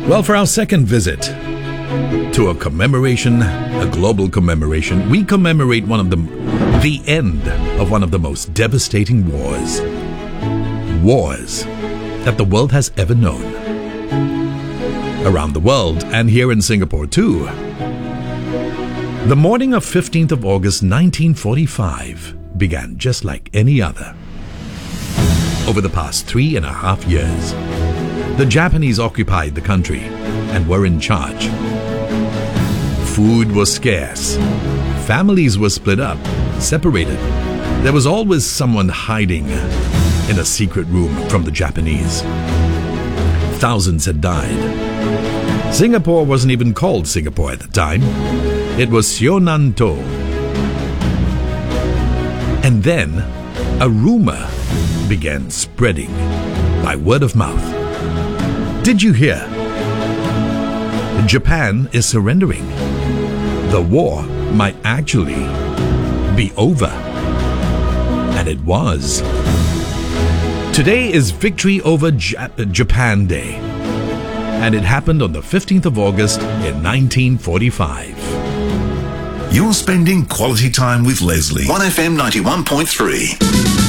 Well, for our second visit to a commemoration, a global commemoration, we commemorate the end of one of the most devastating wars that the world has ever known. Around the world, and here in Singapore too. The morning of 15th of August 1945 began just like any other. Over the past 3.5 years, the Japanese occupied the country and were in charge. Food was scarce. Families were split up, separated. There was always someone hiding in a secret room from the Japanese. Thousands had died. Singapore wasn't even called Singapore at the time. It was Sionantou. And then a rumor began spreading by word of mouth. Did you hear? Japan is surrendering. The war might actually be over. And it was. Today is Victory over Japan Day. And it happened on the 15th of August in 1945. You're spending quality time with Leslie. 1FM 91.3.